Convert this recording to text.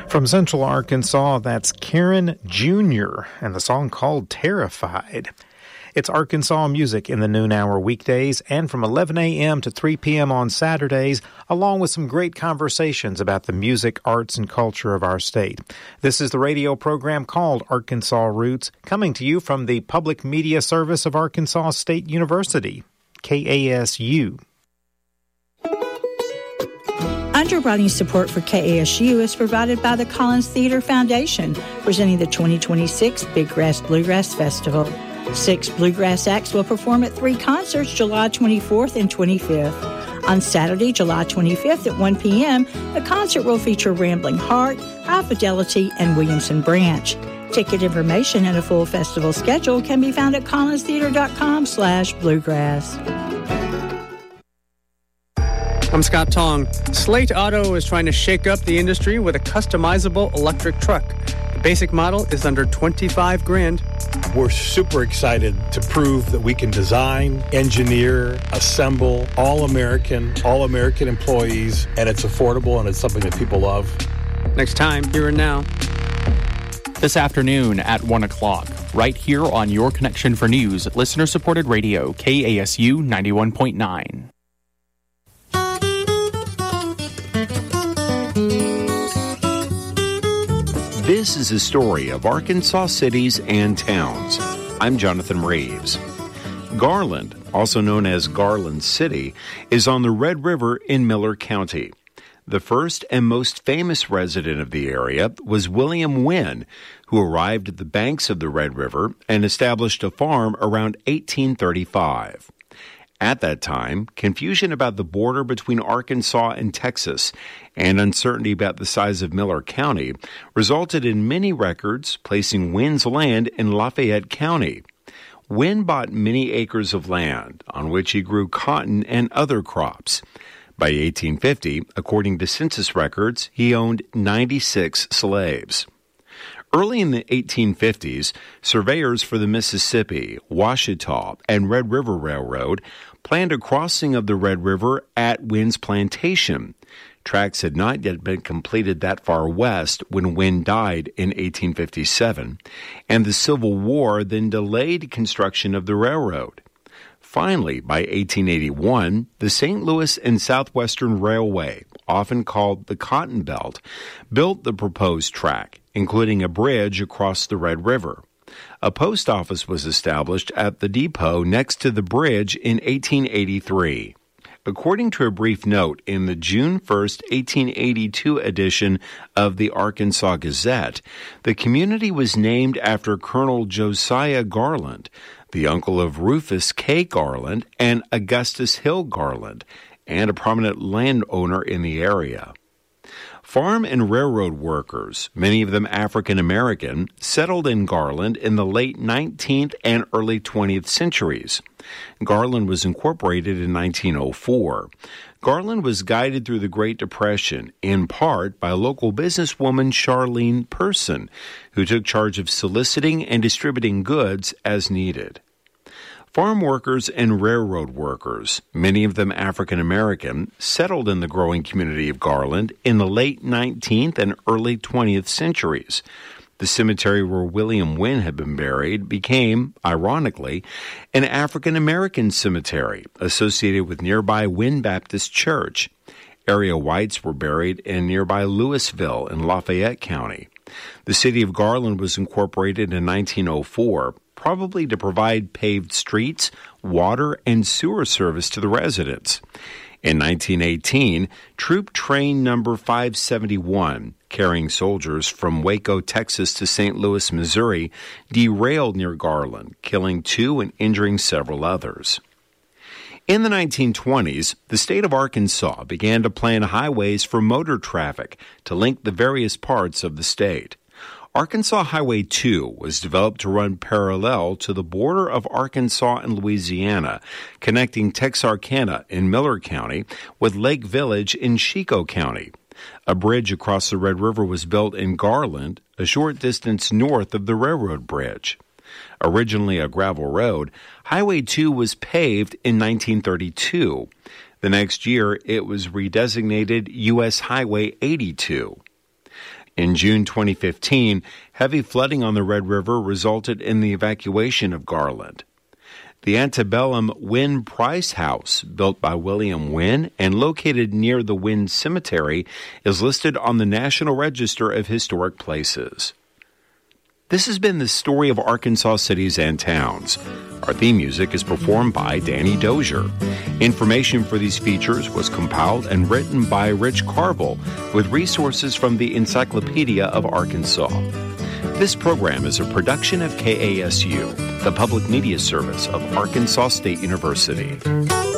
From Central Arkansas, that's Karen Jr. and the song called Terrified. It's Arkansas music in the noon hour weekdays and from 11 a.m. to 3 p.m. on Saturdays, along with some great conversations about the music, arts, and culture of our state. This is the radio program called Arkansas Roots, coming to you from the Public Media Service of Arkansas State University, KASU. Underwriting support for KASU is provided by the Collins Theater Foundation, presenting the 2026 Big Grass Bluegrass Festival. 6 bluegrass acts will perform at 3 concerts July 24th and 25th. On Saturday, July 25th at 1 p.m., the concert will feature Rambling Heart, High Fidelity, and Williamson Branch. Ticket information and a full festival schedule can be found at collinstheater.com/bluegrass. I'm Scott Tong. Slate Auto is trying to shake up the industry with a customizable electric truck. The basic model is under $25,000. We're super excited to prove that we can design, engineer, assemble all American employees, and it's affordable and it's something that people love. Next time, Here and Now. This afternoon at 1 o'clock, right here on Your Connection for News, listener-supported radio, KASU 91.9. This is a story of Arkansas cities and towns. I'm Jonathan Reeves. Garland, also known as Garland City, is on the Red River in Miller County. The first and most famous resident of the area was William Wynn, who arrived at the banks of the Red River and established a farm around 1835. At that time, confusion about the border between Arkansas and Texas and uncertainty about the size of Miller County resulted in many records placing Wynn's land in Lafayette County. Wynn bought many acres of land on which he grew cotton and other crops. By 1850, according to census records, he owned 96 slaves. Early in the 1850s, surveyors for the Mississippi, Ouachita, and Red River Railroad planned a crossing of the Red River at Wynn's plantation. Tracks had not yet been completed that far west when Wynn died in 1857, and the Civil War then delayed construction of the railroad. Finally, by 1881, the St. Louis and Southwestern Railway, often called the Cotton Belt, built the proposed track, including a bridge across the Red River. A post office was established at the depot next to the bridge in 1883. According to a brief note in the June 1, 1882 edition of the Arkansas Gazette, the community was named after Colonel Josiah Garland, the uncle of Rufus K. Garland and Augustus Hill Garland, and a prominent landowner in the area. Farm and railroad workers, many of them African American, settled in Garland in the late 19th and early 20th centuries. Garland was incorporated in 1904. Garland was guided through the Great Depression, in part by local businesswoman Charlene Person, who took charge of soliciting and distributing goods as needed. Farm workers and railroad workers, many of them African American, settled in the growing community of Garland in the late 19th and early 20th centuries. The cemetery where William Wynn had been buried became, ironically, an African American cemetery associated with nearby Wynn Baptist Church. Area whites were buried in nearby Louisville in Lafayette County. The city of Garland was incorporated in 1904, probably to provide paved streets, water, and sewer service to the residents. In 1918, Troop Train Number 571, carrying soldiers from Waco, Texas to St. Louis, Missouri, derailed near Garland, killing 2 and injuring several others. In the 1920s, the state of Arkansas began to plan highways for motor traffic to link the various parts of the state. Arkansas Highway 2 was developed to run parallel to the border of Arkansas and Louisiana, connecting Texarkana in Miller County with Lake Village in Chico County. A bridge across the Red River was built in Garland, a short distance north of the railroad bridge. Originally a gravel road, Highway 2 was paved in 1932. The next year, it was redesignated U.S. Highway 82. In June 2015, heavy flooding on the Red River resulted in the evacuation of Garland. The antebellum Wynn Price House, built by William Wynn and located near the Wynn Cemetery, is listed on the National Register of Historic Places. This has been the story of Arkansas cities and towns. Our theme music is performed by Danny Dozier. Information for these features was compiled and written by Rich Carville with resources from the Encyclopedia of Arkansas. This program is a production of KASU, the public media service of Arkansas State University.